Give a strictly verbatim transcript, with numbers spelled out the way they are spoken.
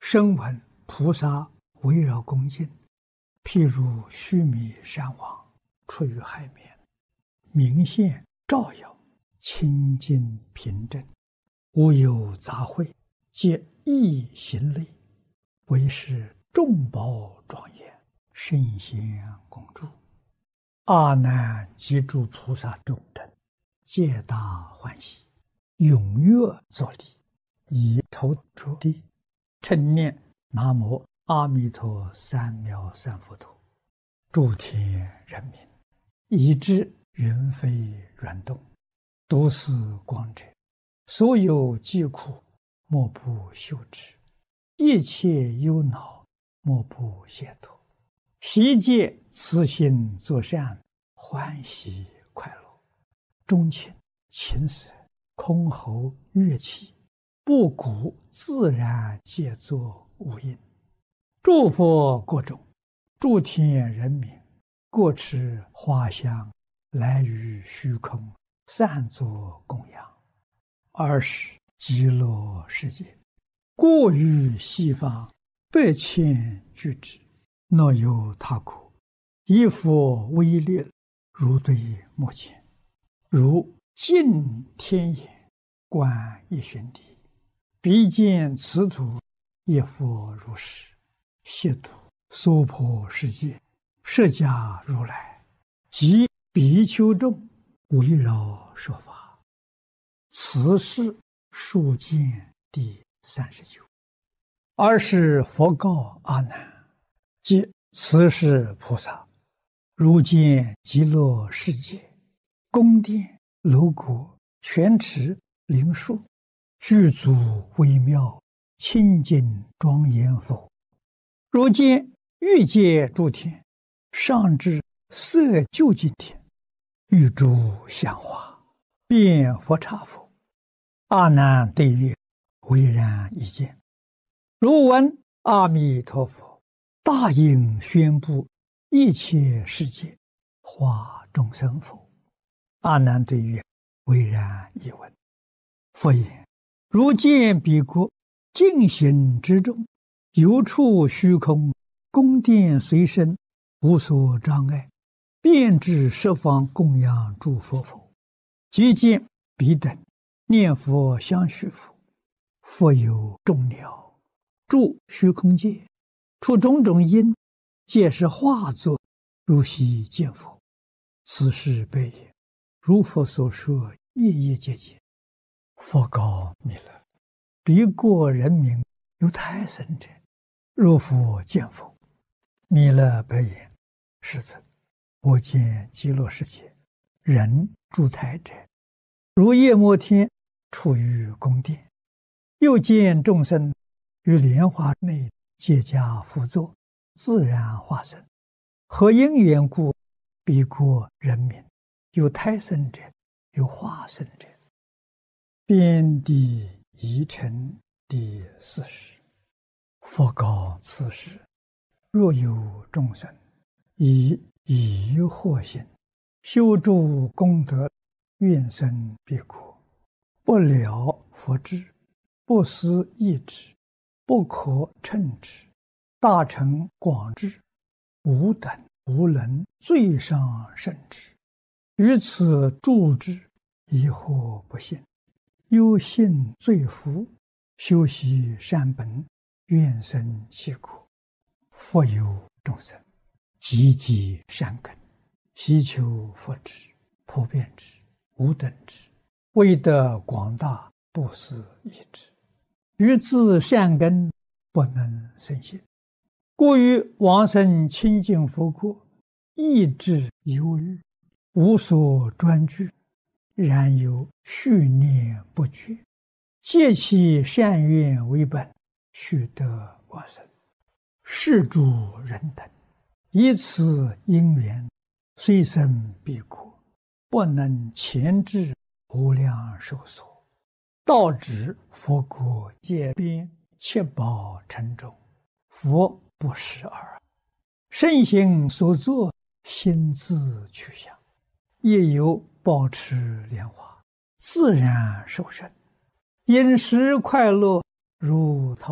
声闻菩萨围绕恭敬，譬如须弥山王出于海面，明现照耀，清净平正，无有杂秽，皆一行类，为是众宝庄严，圣贤共住。阿难及诸菩萨众等，皆大欢喜，踊跃作礼，以头着地，称念南无阿弥陀三藐三佛陀。诸天人民，以至云飞软动，都是光者，所有疾苦，莫不休止；一切忧恼，莫不解脱。悉皆慈心作善，欢喜快乐。钟磬、琴瑟、箜篌、乐器，不鼓自然皆作无音。诸佛国中，诸天人民，各持花香，来于虚空，散作供养。二是极乐世界，过于西方百千俱胝，若有他国，以佛威力，如对目前，如镜天眼，观一旬地，彼见此土，一佛如是，悉土娑婆世界，释迦如来及比丘众，围绕说法。此是数见第三十九。二是佛告阿难：即此是菩萨，如见极乐世界，宫殿、楼阁、泉池、灵树，具足微妙，清净庄严佛。如见欲界诸天，上至色究竟天，欲诸香花，遍佛刹佛。阿难对曰：唯然一见。如闻阿弥陀佛大应宣布一切世界，化众生否？阿难对曰：唯然一闻。佛言：如见彼国净行之中，游处虚空，宫殿随身，无所障碍，遍至十方供养诸佛否？即见彼等念佛相续佛，佛有众鸟住虚空界，出种种因，皆是化作，如悉见佛。此是悲也。如佛所说，夜夜皆见。佛告弥勒：彼国人民有胎生者，若复见佛。弥勒白言：世尊，我见极乐世界人住胎者，如夜摩天处于宫殿，又见众生于莲花内皆加趺坐，自然化身。何因缘故？彼国人民有胎生者，有化身者。遍地疑尘第四十。佛告此时：若有众生以疑惑心修诸功德，愿生彼国，不了佛智，不思议之，不可称之，大乘广智，无等无能，最上甚至。于此住之，疑惑不信，忧信罪福，修习善本，愿生其国。佛有众生，积极善根，希求佛智，普遍之，无等之，为得广大，不思议之。于自善根，不能生信，故于往生清净佛国，意志忧虑，无所专具，然有续念不绝，借其善愿为本，须得往生。是诸人等，以此因缘，虽生彼国，不能前至无量寿所，到指佛国界边，七宝城中，佛不识尔。圣行所作，心自去向，亦有保持莲花，自然受生，饮食快乐，如陶